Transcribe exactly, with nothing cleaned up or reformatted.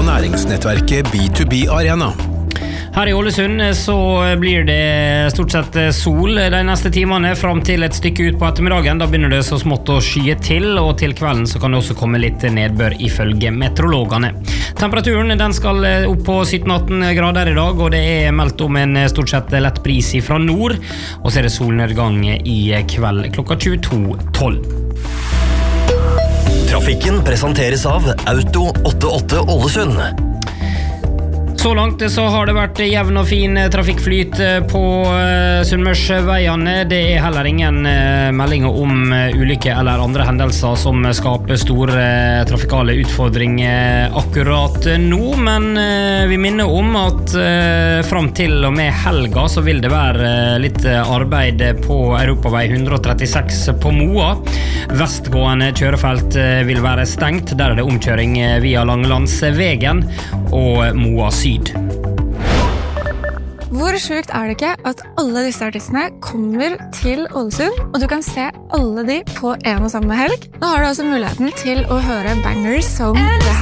fra næringsnettverket B to B Arena. Her i Ålesund så blir det stort sett sol de neste timene frem til et stykke ut på ettermiddagen. Da begynner det så smått å skye til, og til kvelden så kan det også komme litt nedbør ifølge meteorologene. Temperaturen den skal opp på sytten atten grader i dag, og det er meldt om en stort sett lett bris fra nord, og så er det solnedgang i kveld klokka tjueto tolv. Trafikken presenteres av Auto åttiåtte Ålesund. Så langt så har det vært jevn og fin trafikkflyt på Sunnmørsveiene. Det er heller ingen meldinger om ulykker eller andre hendelser som skaper store trafikale utfordringer akkurat nå, men vi minner om at frem til og med helga så vil det være litt arbeid på Europavei one thirty-six på Moa. Vestgående kjørefelt vil være stengt, der er det omkjøring via Langelandsvegen og Moa Syd. Hvor sjukt er det ikke at alle disse artistene kommer til Ålesund, og du kan se alle de på en og samme helg? Nå har du altså muligheten til å høre bangers som det her.